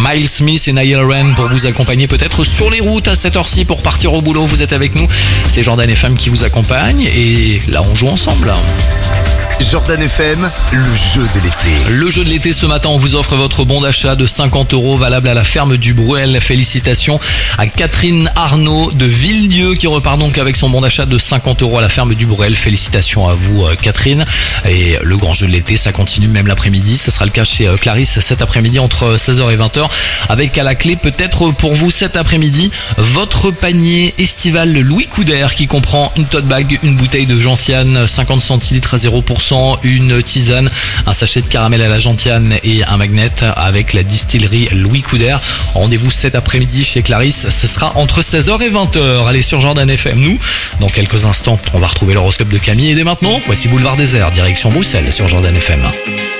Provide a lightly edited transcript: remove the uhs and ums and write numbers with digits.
Miles Smith et Niall Horan pour vous accompagner peut-être sur les routes à cette heure-ci pour partir au boulot. Vous êtes avec nous, c'est Jordan FM qui vous accompagne et là on joue ensemble. Jordan FM, le jeu de l'été. Le jeu de l'été ce matin, on vous offre votre bon d'achat de 50 € valable à la ferme du Bruel. Félicitations à Catherine Arnaud de Villedieu qui repart donc avec son bon d'achat de 50 € à la ferme du Bruel. Félicitations à vous Catherine. Et le grand jeu de l'été, ça continue même l'après-midi. Ce sera le cas chez Clarisse cet après-midi entre 16h et 20h. Avec à la clé peut-être pour vous cet après-midi, votre panier estival Louis Couder qui comprend une tote bag, une bouteille de gentiane 50 centilitres à 0%, une tisane, un sachet de caramel à la gentiane et un magnet avec la distillerie Louis Couder. Rendez-vous cet après-midi chez Clarisse, ce sera entre 16h et 20h. Allez sur Jordan FM, nous, dans quelques instants, on va retrouver l'horoscope de Camille et dès maintenant, voici Boulevard Désert, direction Bruxelles sur Jordan FM.